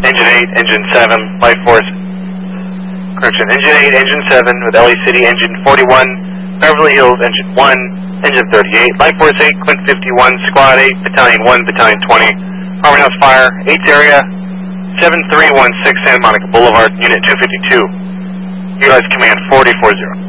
Engine 8, Engine 7, Life Force. Correction, Engine 8, Engine 7 with LA City, Engine 41, Beverly Hills, Engine 1, Engine 38, Life Force 8, Quint 51, Squad 8, Battalion 1, Battalion 20, Harmony House Fire, 8th Area, 7316 Santa Monica Boulevard, Unit 252. Utilize Command 4040.